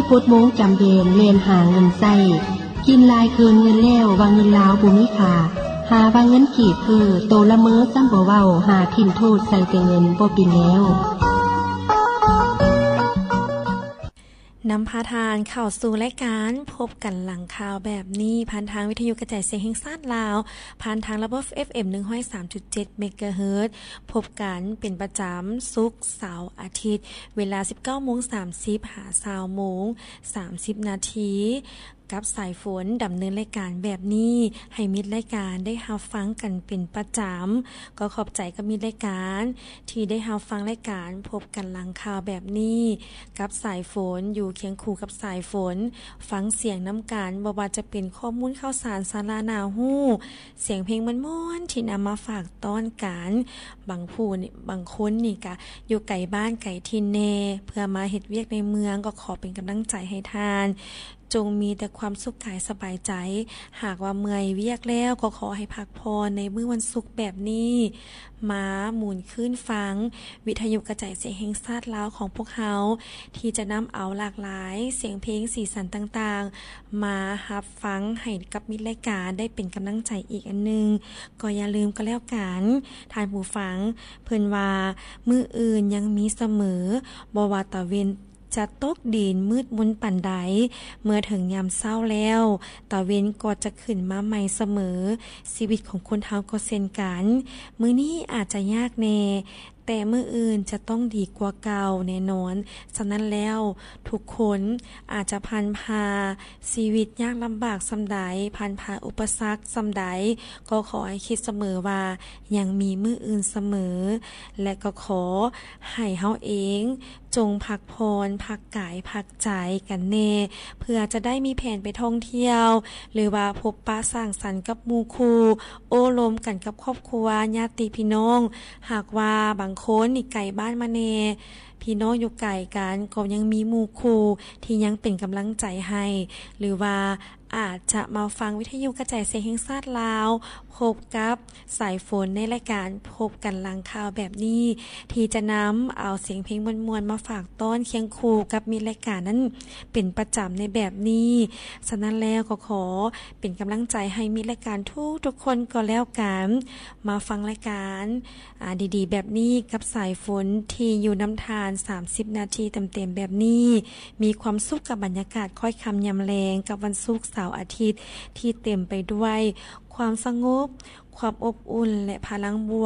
กดโมงจำเบนเรียนหาเงินใส่กินลายเกินเงินแล้ววางเงินลาวบุมิค่ะหาวางเงินกีบโตละเมอซ้ำบ่เว้าหาทิ่มโทษใส่แต่เงินบ่ปินแล้วนำพาทานเข้าสู่รายการพบกันหลังข่าวแบบนี้ผ่านทางวิทยุกระจายเสียงแห่งชาติลาวผ่านทางระบบ FM 103.7 เมกะเฮิรตซ์พบกันเป็นประจำศุกร์เสาร์อาทิตย์เวลา 19:30 หา 20:30 นาทีกับสายฝนดำเนินรายการแบบนี้ให้มิตรรายการได้รับฟังกันเป็นประจำก็ขอบใจกับมิตรรายการที่ได้รับฟังรายการพบกันหลังข่าวแบบนี้กับสายฝนอยู่เคียงคู่กับสายฝนฟังเสียงน้ำกันบ่ว่าจะเป็นข้อมูลข่าวสารสาระน่าฮู้เสียงเพลงม่วนๆที่นำมาฝากต้อนกันบางคนนี่ก็อยู่ไกลบ้านไกลถิ่นแน่เพื่อมาเฮ็ดเวียกในเมืองก็ขอเป็นกำลังใจให้ทานจงมีแต่ความสุขกายสบายใจหากว่าเมื่อยเวียกแล้วก็ขอให้พักผ่อนในมื้อวันศุกร์แบบนี้มาหมุนขึ้นฟังวิทยุกระจายเสียงแห่งชาติลาวของพวกเราที่จะนำเอาหลากหลายเสียงเพลงสีสันต่างๆมารับฟังให้กับมิตรรายการได้เป็นกำลังใจอีกอันนึงก็อย่าลืมก็แล้วกันท่านผู้ฟังเพิ่นว่ามื้ออื่นยังมีเสมอบ่ว่าตะเวนจะตกดินมืดมนปานใดเมื่อถึงยามเช้าแล้วตะเวนก็จะขึ้นมาใหม่เสมอชีวิตของคนเฮาก็เช่นกันมื้อนี้อาจจะยากแน่แต่มื้ออื่นจะต้องดีกว่าเก่าแน่นอนฉะนั้นแล้วทุกคนอาจจะผ่านพาชีวิตยากลำบากส่ำใดผ่านพาอุปสรรคส่ำใดก็ขอให้คิดเสมอว่ายังมีมื้ออื่นเสมอและก็ขอให้เฮาเองจงพักผ่อนพักกายพักใจกันแน่เพื่อจะได้มีแผนไปท่องเที่ยวหรือว่าพบปะสร้างสรรค์กับหมู่คู่โอ้ลมกันกับครอบครัวญาติพี่น้องหากว่าบางคนนี่ไกลบ้านมาแน่พี่น้องอยู่ไกลกันก็ยังมีหมู่คู่ที่ยังเป็นกำลังใจให้หรือว่าอาจจะมาฟังวิทยุกระจายเสียงแห่งชาติลาวพบกับสายฝนในรายการพบกันหลังข่าวแบบนี้ที่จะนำเอาเสียงเพลงมวลๆมาฝากต้อนเคียงคู่กับมีรายการนั้นเป็นประจำในแบบนี้ฉะนั้นแล้วก็ขอเป็นกำลังใจให้มีรายการทุกคนก็แล้วกันมาฟังรายการดีๆแบบนี้กับสายฝนที่อยู่น้ำทาน30นาทีเต็มๆแบบนี้มีความสุขกับบรรยากาศค่อยคำยำแรงกับวันศุกร์เสาร์อาทิตย์ที่เต็มไปด้วยความสงบความอบอุ่นและพลังบวก